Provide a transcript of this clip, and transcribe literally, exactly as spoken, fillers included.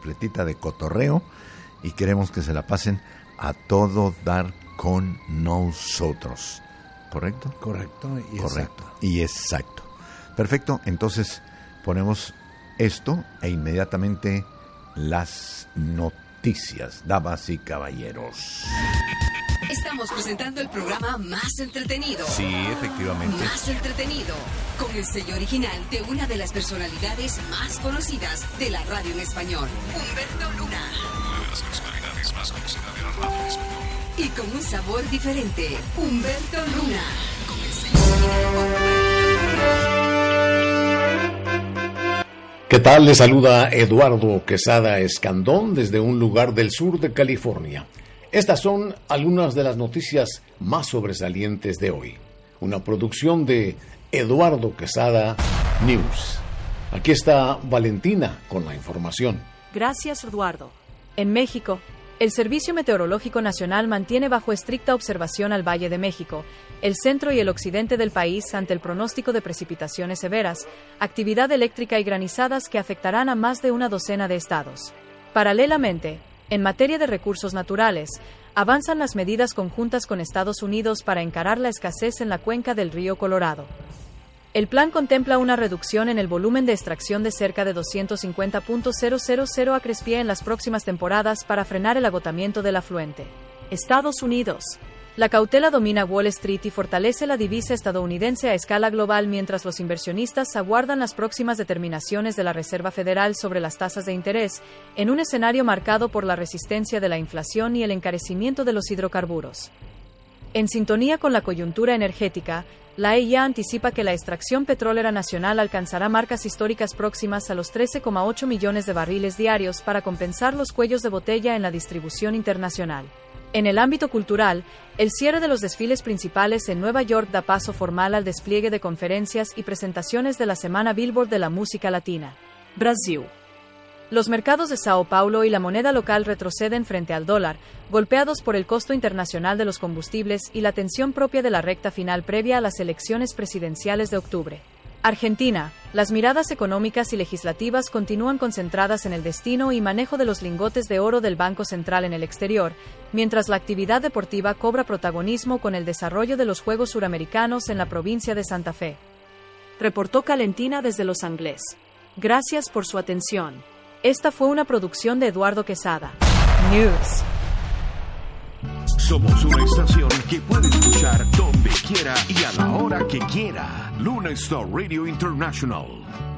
completita de cotorreo y queremos que se la pasen a todo dar con nosotros. ¿Correcto? Correcto y Correcto. exacto. Y exacto. Perfecto, entonces ponemos esto e inmediatamente las noticias, damas y caballeros. Estamos presentando el programa más entretenido. Sí, efectivamente. Más entretenido. Con el sello original de una de las personalidades más conocidas de la radio en español, Humberto Luna. Una de las personalidades más conocidas de la radio en español. Y con un sabor diferente, Humberto Luna. Con el sello original Humberto. ¿Qué tal? Les saluda Eduardo Quesada Escandón desde un lugar del sur de California. Estas son algunas de las noticias más sobresalientes de hoy. Una producción de Eduardo Quesada News. Aquí está Valentina con la información. Gracias, Eduardo. En México, el Servicio Meteorológico Nacional mantiene bajo estricta observación al Valle de México, el centro y el occidente del país ante el pronóstico de precipitaciones severas, actividad eléctrica y granizadas que afectarán a más de una docena de estados. Paralelamente, en materia de recursos naturales, avanzan las medidas conjuntas con Estados Unidos para encarar la escasez en la cuenca del río Colorado. El plan contempla una reducción en el volumen de extracción de cerca de doscientos cincuenta punto cero cero cero acres pie en las próximas temporadas para frenar el agotamiento del afluente. Estados Unidos. La cautela domina Wall Street y fortalece la divisa estadounidense a escala global mientras los inversionistas aguardan las próximas determinaciones de la Reserva Federal sobre las tasas de interés, en un escenario marcado por la resistencia de la inflación y el encarecimiento de los hidrocarburos. En sintonía con la coyuntura energética, la E I A anticipa que la extracción petrolera nacional alcanzará marcas históricas próximas a los trece coma ocho millones de barriles diarios para compensar los cuellos de botella en la distribución internacional. En el ámbito cultural, el cierre de los desfiles principales en Nueva York da paso formal al despliegue de conferencias y presentaciones de la Semana Billboard de la Música Latina. Brasil. Los mercados de Sao Paulo y la moneda local retroceden frente al dólar, golpeados por el costo internacional de los combustibles y la tensión propia de la recta final previa a las elecciones presidenciales de octubre. Argentina. Las miradas económicas y legislativas continúan concentradas en el destino y manejo de los lingotes de oro del Banco Central en el exterior, mientras la actividad deportiva cobra protagonismo con el desarrollo de los Juegos Suramericanos en la provincia de Santa Fe. Reportó Valentina desde Los Ángeles. Gracias por su atención. Esta fue una producción de Eduardo Quesada News. Somos una estación que puede escuchar donde quiera y a la hora que quiera. Luna Star Radio International.